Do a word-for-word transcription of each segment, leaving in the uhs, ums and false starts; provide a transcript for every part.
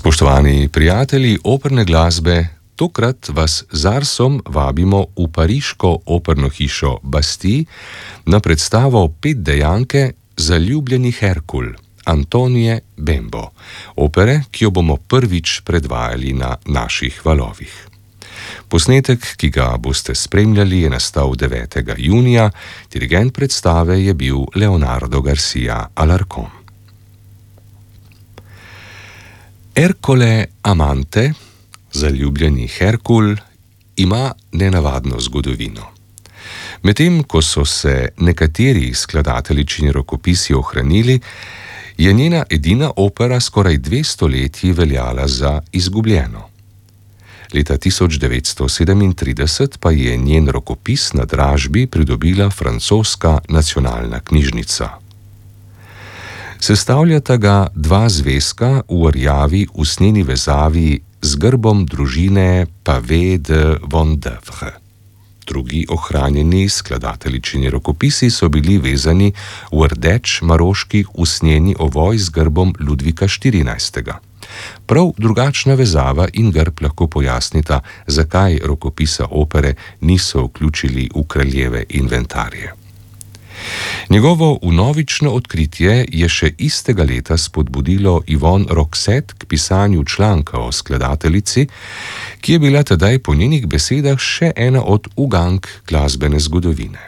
Spoštovani prijatelji operne glasbe, tokrat vas z Arsom vabimo v pariško operno hišo Bastille na predstavo petdejanke Zaljubljeni Herkul Antonije Bembo, opere, ki jo bomo prvič predvajali na naših valovih. Posnetek, ki ga boste spremljali, je nastal devetega junija, dirigent predstave je bil Leonardo Garcia Alarcón. Ercole Amante, Zaljubljeni Herkul, ima nenavadno zgodovino. Medtem ko so se nekateri skladateljičini rokopisi ohranili, je njena edina opera skoraj dve stoletji veljala za izgubljeno. Leta tisoč devetsto sedemintrideset pa je njen rokopis na dražbi pridobila francoska nacionalna knjižnica. Sestavljata ga dva zvezka v rjavi usnjeni vezavi z grbom družine Pavé de Vendôvre. Drugi ohranjeni skladateljičini rokopisi so bili vezani v rdeč maroški usnjeni ovoj z grbom Ludvika štirinajstega. Prav drugačna vezava in grb lahko pojasnita, zakaj rokopisa opere niso vključili v kraljeve inventarje. Njegovo vnovično odkritje je še istega leta spodbudilo Yvonne Roxette k pisanju članka o skladateljici, ki je bila tedaj po njenih besedah še ena od ugank glasbene zgodovine.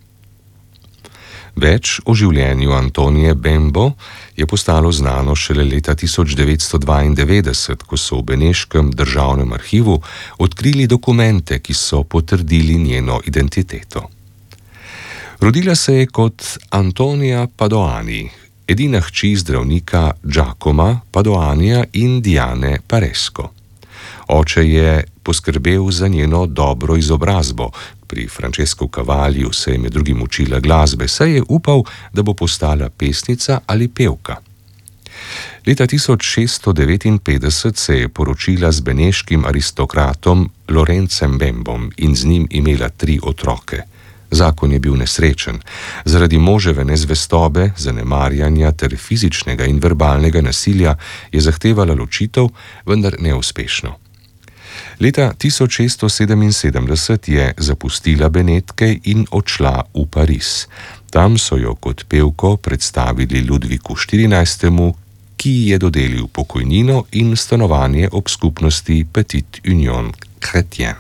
Več o življenju Antonije Bembo je postalo znano šele leta tisoč devetsto dvaindevetdeset, ko so v Beneškem državnem arhivu odkrili dokumente, ki so potrdili njeno identiteto. Rodila se je kot Antonija Padoani, edina hči zdravnika Giacoma Padoanija in Diane Paresco. Oče je poskrbel za njeno dobro izobrazbo. Pri Francescu Cavalliu se je med drugim učila glasbe, saj je upal, da bo postala pesnica ali pevka. Leta tisoč šeststo devetinpetdeset se je poročila z beneškim aristokratom Lorencem Bembom in z njim imela tri otroke. Zakon je bil nesrečen. Zaradi moževe nezvestobe, zanemarjanja ter fizičnega in verbalnega nasilja je zahtevala ločitev, vendar neuspešno. Leta tisoč šeststo sedeminsedemdeset je zapustila Benetke in odšla v Pariz. Tam so jo kot pevko predstavili Ludviku štirinajstemu, ki je dodelil pokojnino in stanovanje ob skupnosti Petit Union Chrétien.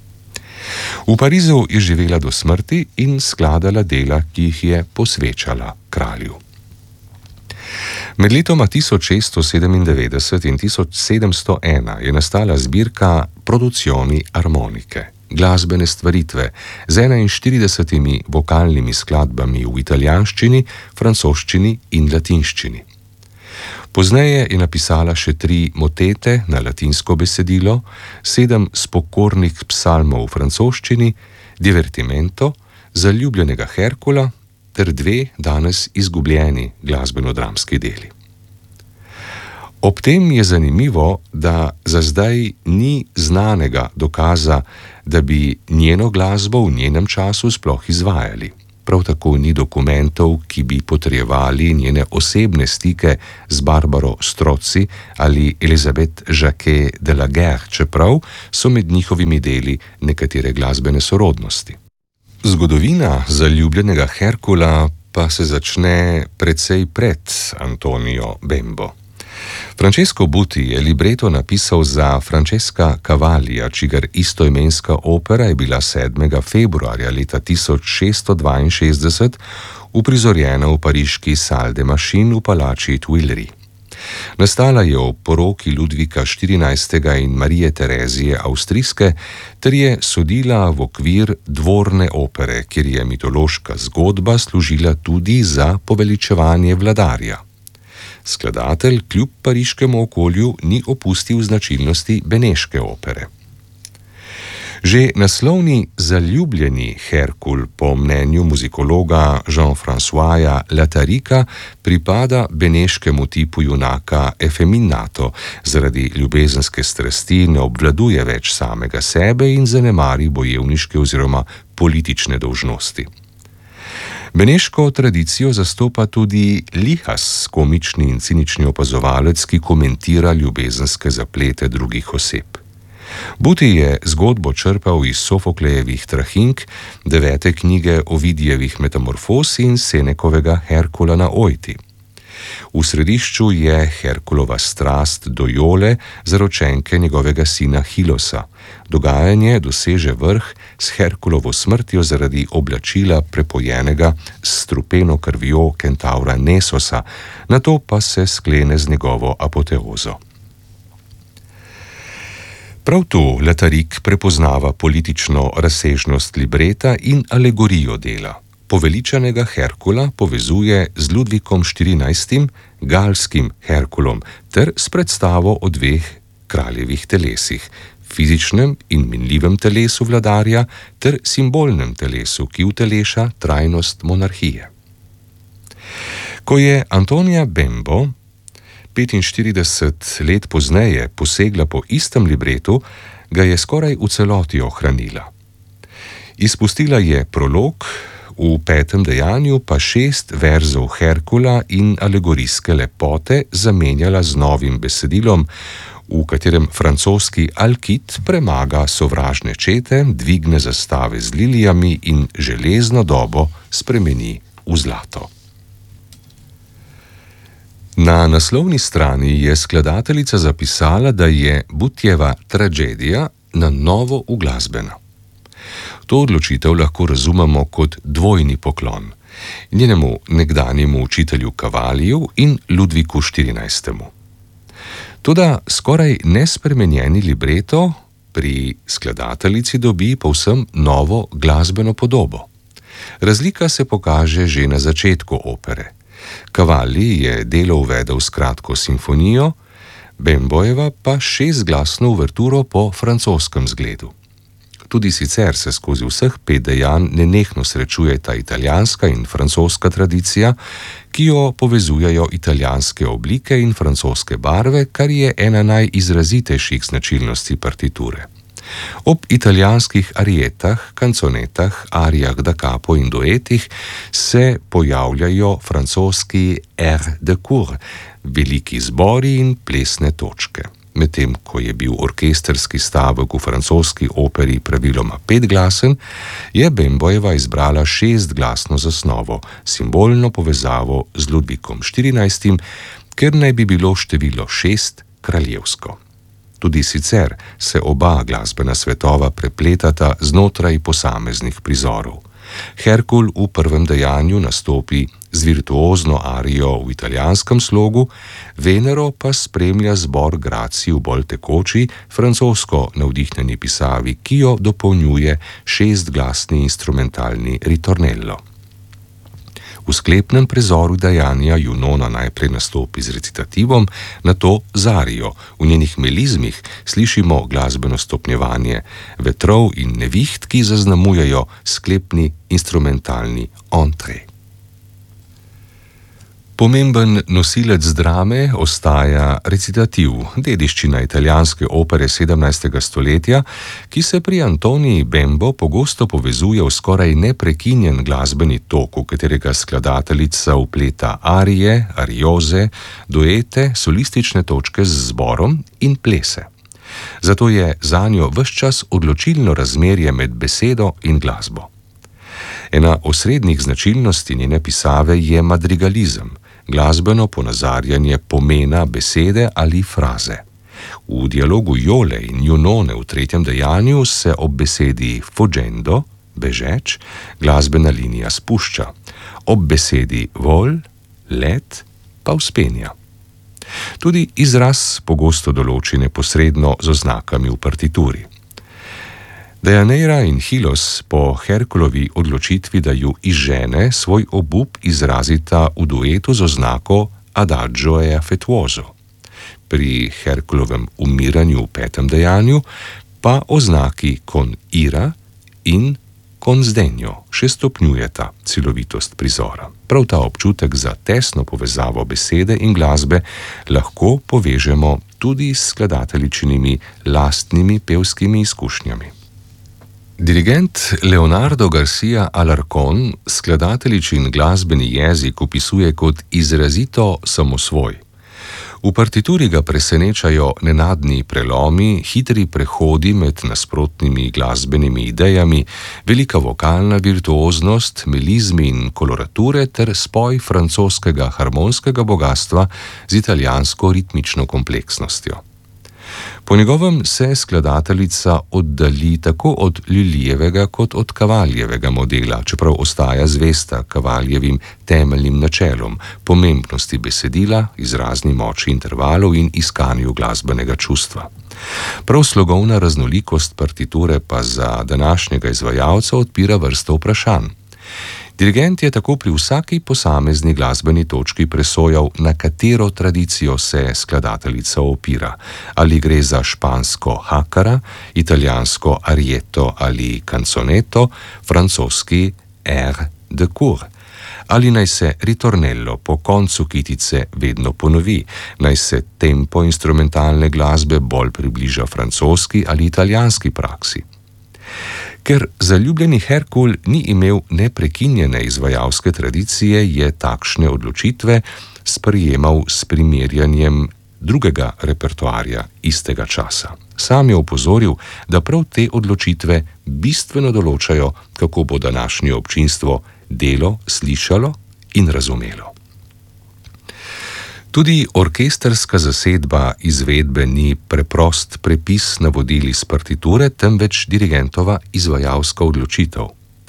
V Parizu je živela do smrti in skladala dela, ki jih je posvečala kralju. Med letoma tisoč šeststo sedemindevetdeset in tisoč sedemsto ena je nastala zbirka Produzioni armonike, glasbene stvaritve z enainštiridesetimi vokalnimi skladbami v italijanščini, francoščini in latinščini. Pozneje je napisala še tri motete na latinsko besedilo, sedem spokornih psalmov v francoščini, Divertimento, Zaljubljenega Herkula ter dve danes izgubljeni glasbeno-dramski deli. Ob tem je zanimivo, da za zdaj ni znanega dokaza, da bi njeno glasbo v njenem času sploh izvajali. Prav tako ni dokumentov, ki bi potrjevali njene osebne stike z Barbaro Strozzi ali Elisabeth Jacquet de la Guerre, čeprav so med njihovimi deli nekatere glasbene sorodnosti. Zgodovina Zaljubljenega Herkula pa se začne precej pred Antonijo Bembo. Francesco Buti je libreto napisal za Francesca Cavallija, čigar istoimenska opera je bila sedmega februarja leta tisoč šeststo dvainšestdeset uprizorjena v pariški Salle des Machines v palači Tuileries. Nastala je ob poroki Ludvika štirinajstega in Marije Terezije Avstrijske ter je sodila v okvir dvorne opere, kjer je mitološka zgodba služila tudi za poveličevanje vladarja. Skladatelj kljub pariškemu okolju ni opustil značilnosti beneške opere. Že naslovni Zaljubljeni Herkul po mnenju muzikologa Jean-Françoisa Latarica pripada beneškemu tipu junaka Efeminato, zaradi ljubezenske strasti ne obvladuje več samega sebe in zanemari bojevniške oziroma politične dolžnosti. Beneško tradicijo zastopa tudi Lihas, komični in cinični opazovalec, ki komentira ljubezenske zaplete drugih oseb. Buti je zgodbo črpal iz Sofoklejevih Trahink, devete knjige Ovidijevih Metamorfoz in Senekovega Herkula na Ojti. V središču je Herkulova strast do Jole, zaročenke njegovega sina Hilosa. Dogajanje doseže vrh s Herkulovo smrtjo zaradi oblačila prepojenega s strupeno krvjo kentavra Nesosa, nato pa se sklene z njegovo apoteozo. Prav tu Latarik prepoznava politično razsežnost libreta in alegorijo dela. Poveličanega Herkula povezuje z Ludvikom štirinajstim, galskim Herkulom, ter s predstavo o dveh kraljevih telesih, fizičnem in minljivem telesu vladarja ter simbolnem telesu, ki uteleša trajnost monarhije. Ko je Antonija Bembo petinštirideset let pozneje posegla po istem libretu, ga je skoraj v celoti ohranila. Izpustila je prolog, v petem dejanju pa šest verzov Herkula in alegorijske lepote zamenjala z novim besedilom, v katerem francoski Alkit premaga sovražne čete, dvigne zastave z lilijami in železno dobo spremeni v zlato. Na naslovni strani je skladateljica zapisala, da je Butjeva tragedija na novo uglasbena. To odločitev lahko razumemo kot dvojni poklon njenemu nekdanjemu učitelju Kavaliju in Ludviku štirinajstemu. Toda skoraj nespremenjeni libreto pri skladateljici dobi povsem novo glasbeno podobo. Razlika se pokaže že na začetku opere. Cavalli je delo uvedel s kratko simfonijo, Bembojeva pa šestglasno uverturo po francoskem zgledu. Tudi sicer se skozi vseh pet dejanj nenehno srečujeta italijanska in francoska tradicija, ki jo povezujejo italijanske oblike in francoske barve, kar je ena najizrazitejših značilnosti partiture. Ob italijanskih arietah, kanconetah, arijah da capo in duetih se pojavljajo francoski air de cour, veliki zbori in plesne točke. Medtem ko je bil orkesterski stavek v francoski operi praviloma petglasen, je Bembojeva izbrala šestglasno zasnovo, simbolno povezavo z Ludvikom štirinajstim, ker naj bi bilo število šest kraljevsko. Tudi sicer se oba glasbena svetova prepletata znotraj posameznih prizorov. Herkul v prvem dejanju nastopi z virtuozno arijo v italijanskem slogu, Venero pa spremlja zbor gracij v bolj tekoči, francosko navdihnjeni pisavi, ki jo dopolnjuje šestglasni instrumentalni ritornello. V sklepnem prezoru dejanja Junona najprej nastopi z recitativom, nato z arijo. V njenih melizmih slišimo glasbeno stopnjevanje vetrov in neviht, ki zaznamujejo sklepni instrumentalni entre. Pomemben nosilec drame ostaja recitativ, dediščina italijanske opere sedemnajstega stoletja, ki se pri Antoniji Bembo pogosto povezuje v skoraj neprekinjen glasbeni tok, v katerega skladateljica vpleta arije, arioze, duete, solistične točke z zborom in plese. Zato je zanjo ves čas odločilno razmerje med besedo in glasbo. Ena osrednjih značilnosti njene pisave je madrigalizem, glasbeno ponazarjanje pomena besede ali fraze. V dialogu Jole in Junone v tretjem dejanju se ob besedi fuggendo, bežeč, glasbena linija spušča, ob besedi vol, let, pa vzpenja. Tudi izraz pogosto določi neposredno z oznakami v partituri. Deianeira in Hilos po Herkulovi odločitvi, da ju izžene, svoj obup izrazita v duetu z oznako adagio e affettuoso. Pri Herkulovem umiranju v petem dejanju pa oznaki con ira in con sdegno še stopnjujeta celovitost prizora. Prav ta občutek za tesno povezavo besede in glasbe lahko povežemo tudi s skladateljičinimi lastnimi pevskimi izkušnjami. Dirigent Leonardo Garcia Alarcón skladateljičin glasbeni jezik opisuje kot izrazito samosvoj. V partituri ga presenečajo nenadni prelomi, hitri prehodi med nasprotnimi glasbenimi idejami, velika vokalna virtuoznost, melizmi in kolorature ter spoj francoskega harmonskega bogastva z italijansko ritmično kompleksnostjo. Po njegovem se skladateljica oddalji tako od Lullyjevega kot od Cavaglievega modela, čeprav ostaja zvesta Cavaglievim temeljnim načelom, pomembnosti besedila, izrazni moči intervalov in iskanju glasbenega čustva. Prav slogovna raznolikost partiture pa za današnjega izvajalca odpira vrsto vprašanj. Dirigent je tako pri vsaki posamezni glasbeni točki presojal, na katero tradicijo se skladateljica opira, ali gre za špansko hakara, italijansko arieto ali canzoneto, francoski air de cour, ali naj se ritornello po koncu kitice vedno ponovi, naj se tempo instrumentalne glasbe bolj približa francoski ali italijanski praksi. Ker zaljubljeni Herkul ni imel neprekinjene izvajalske tradicije, je takšne odločitve sprejemal s primerjanjem drugega repertoarja istega časa. Sam je opozoril, da prav te odločitve bistveno določajo, kako bo današnje občinstvo delo slišalo in razumelo. Tudi orkestrska zasedba izvedbe ni preprost prepis navodil iz partiture, temveč dirigentova izvajalska odločitev.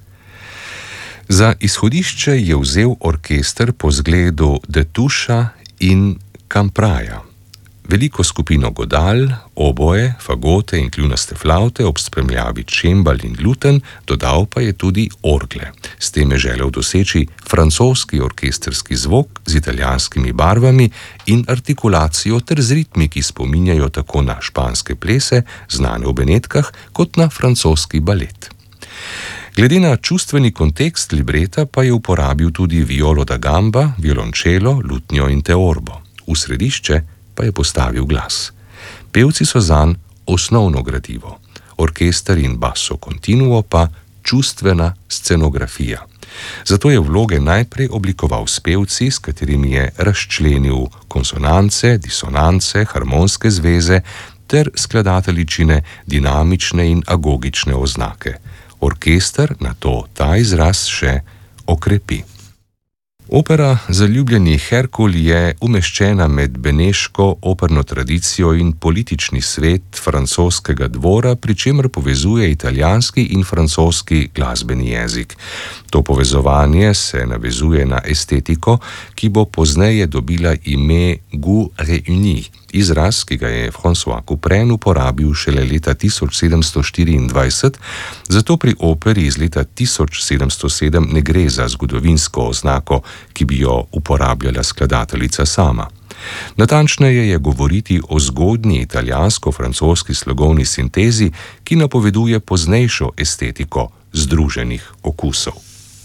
Za izhodišče je vzel orkester po zgledu Destoucha in Campraja. Veliko skupino godal, oboe, fagote in kljunaste flavte ob spremljavi čembal in luten, dodal pa je tudi orgle. S tem je želel doseči francoski orkestrski zvok z italijanskimi barvami in artikulacijo ter z ritmi, ki spominjajo tako na španske plese, znane v Benetkah, kot na francoski balet. Glede na čustveni kontekst libreta pa je uporabil tudi violo da gamba, violončelo, lutnjo in teorbo. V središče pa je postavil glas. Pevci so zanj osnovno gradivo, orkester in basso continuo pa čustvena scenografija. Zato je vloge najprej oblikoval s pevci, s katerimi je razčlenil konsonance, disonance, harmonske zveze ter skladateljičine dinamične in agogične oznake. Orkester nato ta izraz še okrepi. Opera Zaljubljeni Herkul je umeščena med beneško operno tradicijo in politični svet francoskega dvora, pri čemer povezuje italijanski in francoski glasbeni jezik. To povezovanje se navezuje na estetiko, ki bo pozneje dobila ime goût réuni, izraz, ki ga je François Couperin uporabil šele leta tisoč sedemsto štiriindvajset, zato pri operi iz leta tisoč sedemsto sedem ne gre za zgodovinsko oznako, ki bi jo uporabljala skladateljica sama. Natančneje je govoriti o zgodnji italijansko-francoski slogovni sintezi, ki napoveduje poznejšo estetiko združenih okusov.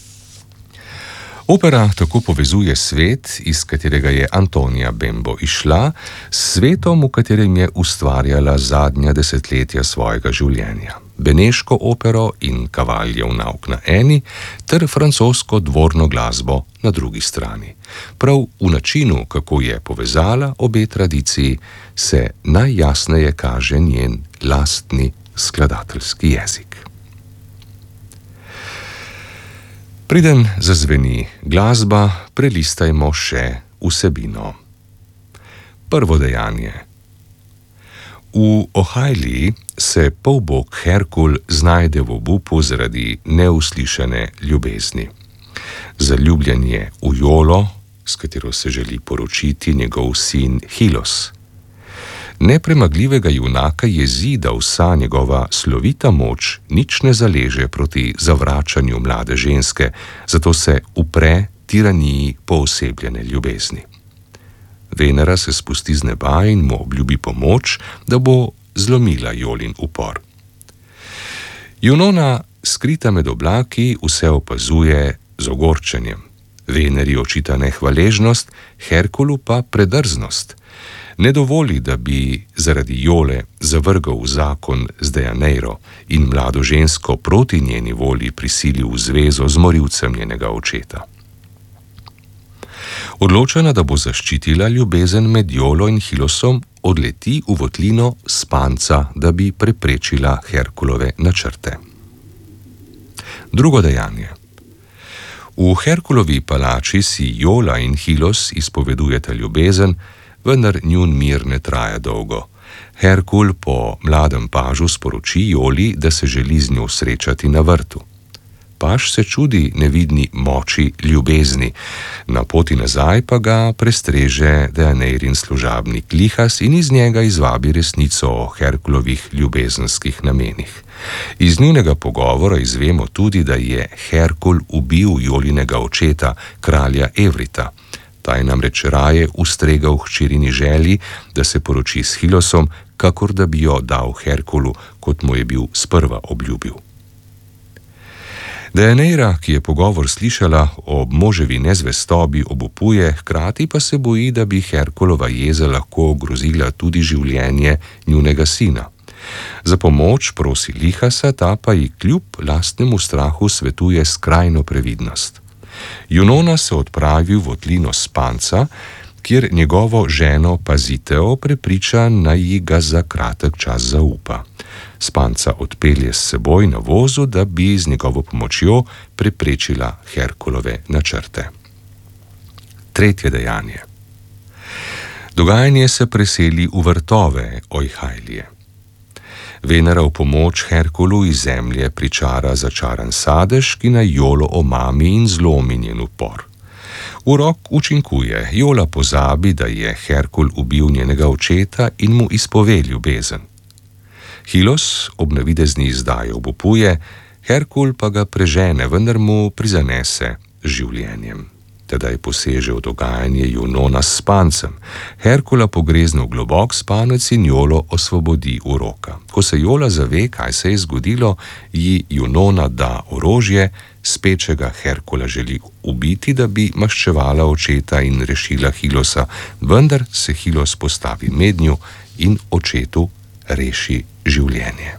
Opera tako povezuje svet, iz katerega je Antonia Bembo izšla, s svetom, v katerem je ustvarjala zadnja desetletja svojega življenja. Beneško opero in Cavaljev nauk na eni ter francosko dvorno glasbo na drugi strani. Prav v načinu, kako je povezala obe tradiciji, se najjasneje kaže njen lastni skladateljski jezik. Preden zazveni glasba, prelistajmo še vsebino. Prvo dejanje. V Ohaili se polbog Herkul znajde v obupu zaradi neuslišane ljubezni. Zaljubljen je v Jolo, s katero se želi poročiti njegov sin Hilos. Nepremagljivega junaka jezi, da vsa njegova slovita moč nič ne zaleže proti zavračanju mlade ženske, zato se upre tiraniji poosebljene ljubezni. Venera se spusti z neba in mu obljubi pomoč, da bo zlomila Jolin upor. Junona, skrita med oblaki, vse opazuje z ogorčenjem. Veneri očita nehvaležnost, Herkulu pa predrznost. Ne dovoli, da bi zaradi Jole zavrgal zakon z Deianeiro in mlado žensko proti njeni volji prisilil v zvezo z morilcem njenega očeta. Odločena, da bo zaščitila ljubezen med Jolo in Hilosom, odleti v votlino Spanca, da bi preprečila Herkulove načrte. Drugo dejanje. V Herkulovi palači si Jola in Hilos izpovedujeta ljubezen, vendar njun mir ne traja dolgo. Herkul po mladem pažu sporoči Joli, da se želi z njo srečati na vrtu. Paž se čudi nevidni moči ljubezni, na poti nazaj pa ga prestreže Deianeirin služabnik Lihas in iz njega izvabi resnico o Herkulovih ljubezenskih namenih. Iz njunega pogovora izvemo tudi, da je Herkul ubil Jolinega očeta, kralja Evrita. Ta je namreč raje ustregal hčerini želji, da se poroči s Hilosom, kakor da bi jo dal Herkulu, kot mu je bil sprva obljubil. Deianeira, ki je pogovor slišala, ob moževi nezvestobi obupuje, hkrati pa se boji, da bi Herkulova jeza lahko ogrozila tudi življenje njunega sina. Za pomoč prosi Lihasa, ta pa ji kljub lastnemu strahu svetuje skrajno previdnost. Junona se odpravi v votlino Spanca, kjer njegovo ženo Paziteo prepriča, naj ji ga za kratek čas zaupa. Spanca odpelje s seboj na vozu, da bi z njegovo pomočjo preprečila Herkulove načrte. Tretje dejanje. Dogajanje se preseli v vrtove Ojhajlije. Venera v pomoč Herkulu iz zemlje pričara začaran sadež, ki naj Jolo omami in zlomi njen upor. Urok učinkuje, Jola pozabi, da je Herkul ubil njenega očeta in mu izpove ljubezen. Hilos ob navidezni izdaji obupuje, Herkul pa ga prežene, vendar mu prizanese življenjem. Tedaj poseže v dogajanje Junona s Spancem. Herkula pogrezne v globok spanec in Jolo osvobodi uroka. Ko se Jola zave, kaj se je zgodilo, ji Junona da orožje, spečega Herkula želi ubiti, da bi maščevala očeta in rešila Hilosa, vendar se Hilos postavi mednju in očetu reši življenje.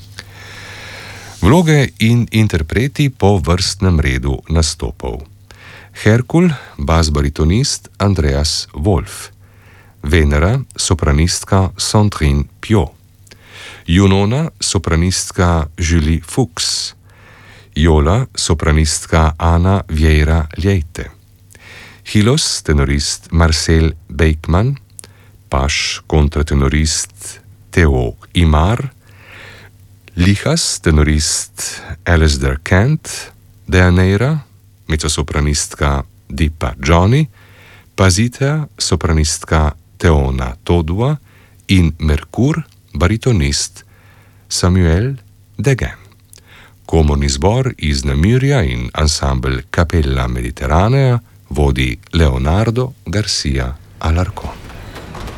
Vloge in interpreti po vrstnem redu nastopov. Herkul, bas-baritonist Andreas Wolf, Venera, sopranistka Sandrine Piau, Junona, sopranistka Julie Fuchs, Jola, sopranistka Ana Vieira Leite, Hilos, tenorist Marcel Beekman, Paž, kontratenorist Theo Imar, Lihas, tenorist Alasdair Kent, Deianeira, mezzosopranistka Dipa Johnny, Paziteo, sopranistka Teona Todua in Merkur, baritonist Samuel Degen. Komorni zbor iz Namirja in ansambel Capella Mediterranea vodi Leonardo Garcia Alarcón.